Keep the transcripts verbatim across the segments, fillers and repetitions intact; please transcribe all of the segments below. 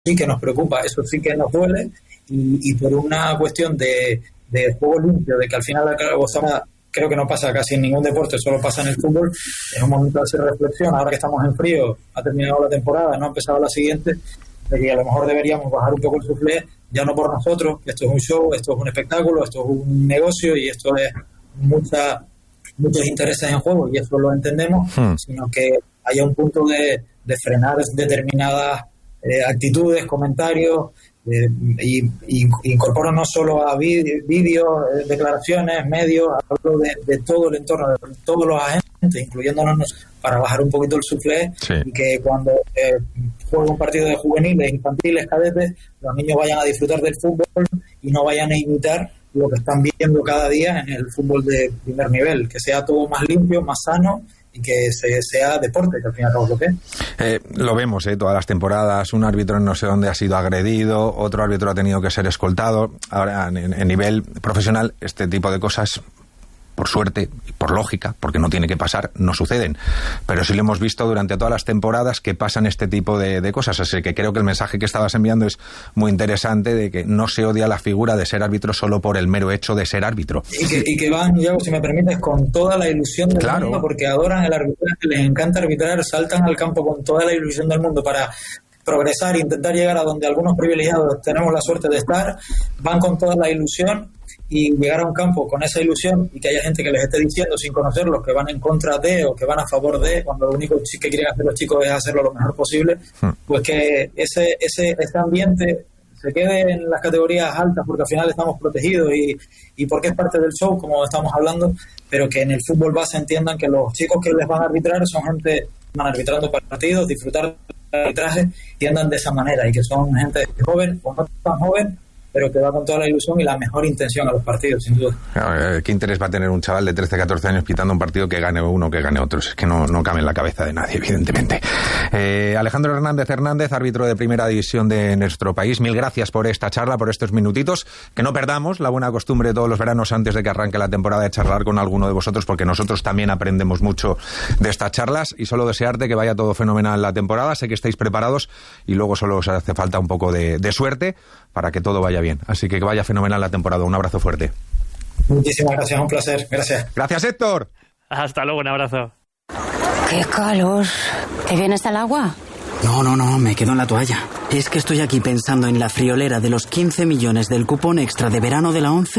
sí que nos preocupa, eso sí que nos duele, y, y por una cuestión de, de juego limpio, de que al final la creo que no pasa casi en ningún deporte, solo pasa en el fútbol, es un momento de hacer reflexión, ahora que estamos en frío, ha terminado la temporada, no ha empezado la siguiente, de que a lo mejor deberíamos bajar un poco el suflé, ya no por nosotros, esto es un show, esto es un espectáculo, esto es un negocio y esto es mucha, muchos intereses en juego y eso lo entendemos, hmm. sino que haya un punto de, de frenar determinadas eh, actitudes, comentarios, eh, y, y incorporo no solo a vídeos, eh, declaraciones, medios, hablo de, de todo el entorno, de todos los agentes, incluyéndonos para bajar un poquito el suflé, sí. y que cuando eh, juega un partido de juveniles, infantiles, cadetes, los niños vayan a disfrutar del fútbol y no vayan a imitar lo que están viendo cada día en el fútbol de primer nivel, que sea todo más limpio, más sano y que se, sea deporte, que al fin y al cabo es lo que es. Eh, lo vemos, eh, todas las temporadas, un árbitro no sé dónde ha sido agredido, otro árbitro ha tenido que ser escoltado. Ahora, en, en nivel profesional, este tipo de cosas, por suerte y por lógica, porque no tiene que pasar, no suceden. Pero sí lo hemos visto durante todas las temporadas que pasan este tipo de, de cosas. Así que creo que el mensaje que estabas enviando es muy interesante, de que no se odia la figura de ser árbitro solo por el mero hecho de ser árbitro. Y que, y que van, Diego, si me permites, con toda la ilusión del claro. mundo, porque adoran el arbitraje, les encanta arbitrar, saltan al campo con toda la ilusión del mundo para progresar, intentar llegar a donde algunos privilegiados tenemos la suerte de estar, van con toda la ilusión, y llegar a un campo con esa ilusión y que haya gente que les esté diciendo sin conocerlos que van en contra de o que van a favor de, cuando lo único que quieren hacer los chicos es hacerlo lo mejor posible, pues que ese, ese, ese ambiente se quede en las categorías altas, porque al final estamos protegidos y, y porque es parte del show, como estamos hablando, pero que en el fútbol base entiendan que los chicos que les van a arbitrar son gente que van arbitrando partidos, disfrutar del arbitraje y andan de esa manera, y que son gente joven o no tan joven, pero que va con toda la ilusión y la mejor intención a los partidos, sin duda. Claro, ¿qué interés va a tener un chaval de trece, catorce años pitando un partido que gane uno, que gane otro? Es que no, no cabe en la cabeza de nadie, evidentemente. Eh, Alejandro Hernández Hernández, árbitro de primera división de nuestro país, mil gracias por esta charla, por estos minutitos, que no perdamos la buena costumbre de todos los veranos antes de que arranque la temporada de charlar con alguno de vosotros, porque nosotros también aprendemos mucho de estas charlas, y solo desearte que vaya todo fenomenal la temporada. Sé que estáis preparados y luego solo os hace falta un poco de, de suerte para que todo vaya bien. Así que que vaya fenomenal la temporada. Un abrazo fuerte. Muchísimas gracias, un placer. Gracias. Gracias, Héctor. Hasta luego, un abrazo. ¡Qué calor! ¿Qué bien está el agua? No, no, no, me quedo en la toalla. Es que estoy aquí pensando en la friolera de los quince millones del cupón extra de verano de la ONCE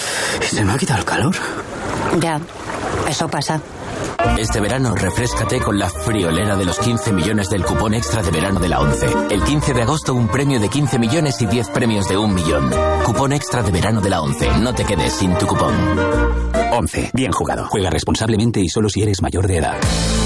y se me ha quitado el calor. Ya, eso pasa. Este verano refréscate con la friolera de los quince millones del cupón extra de verano de la ONCE. El quince de agosto un premio de quince millones y diez premios de un millón. Cupón extra de verano de la ONCE. No te quedes sin tu cupón. ONCE. Bien jugado. Juega responsablemente y solo si eres mayor de edad.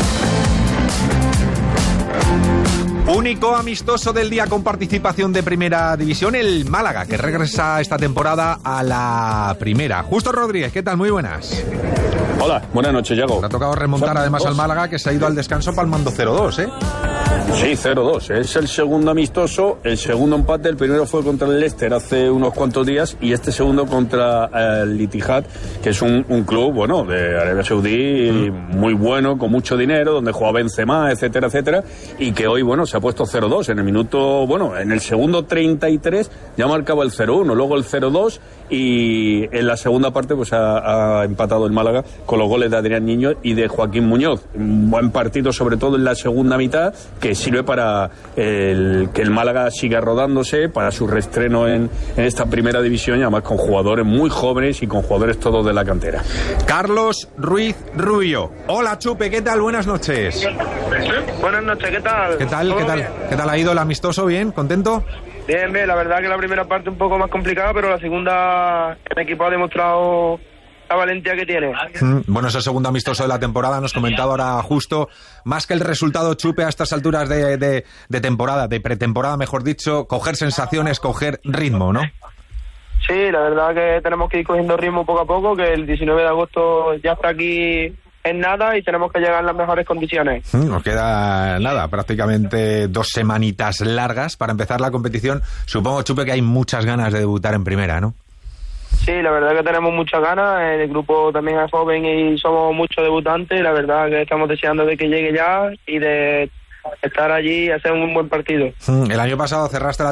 Único amistoso del día con participación de Primera División, el Málaga, que regresa esta temporada a la primera. Justo Rodríguez, ¿qué tal? Muy buenas. Hola, buenas noches, Yago. Le ha tocado remontar además al Málaga, que se ha ido al descanso palmando cero dos, ¿eh? Sí, cero dos. Es el segundo amistoso, el segundo empate. El primero fue contra el Leicester hace unos cuantos días y este segundo contra el Ittihad, que es un, un club, bueno, de Arabia Saudí, mm. muy bueno, con mucho dinero, donde juega Benzema, etcétera, etcétera, y que hoy, bueno, se ha puesto cero dos. En el minuto, bueno, en el segundo treinta y tres ya marcaba el cero uno, luego el cero dos y en la segunda parte pues ha, ha empatado el Málaga con los goles de Adrián Niño y de Joaquín Muñoz. Un buen partido, sobre todo en la segunda mitad, que sirve para el, que el Málaga siga rodándose, para su reestreno en, en esta primera división, y además con jugadores muy jóvenes y con jugadores todos de la cantera. Carlos Ruiz Rubio. Hola, Chupe, ¿qué tal? Buenas noches. Buenas noches, ¿qué tal? ¿Qué tal? ¿Qué tal? Bien? ¿Qué tal ha ido el amistoso? ¿Bien? ¿Contento? Bien, bien, la verdad que la primera parte un poco más complicada, pero la segunda el equipo ha demostrado la valentía que tiene. Bueno, es el segundo amistoso de la temporada, nos comentaba ahora justo, más que el resultado, Chupe, a estas alturas de, de, de temporada, de pretemporada, mejor dicho, coger sensaciones, coger ritmo, ¿no? Sí, la verdad que tenemos que ir cogiendo ritmo poco a poco, que el diecinueve de agosto ya está aquí en nada y tenemos que llegar en las mejores condiciones. Nos queda nada, prácticamente dos semanitas largas para empezar la competición. Supongo, Chupe, que hay muchas ganas de debutar en primera, ¿no? Sí, la verdad que tenemos muchas ganas. El grupo también es joven y somos muchos debutantes. La verdad que estamos deseando de que llegue ya y de estar allí y hacer un buen partido. El año pasado cerraste la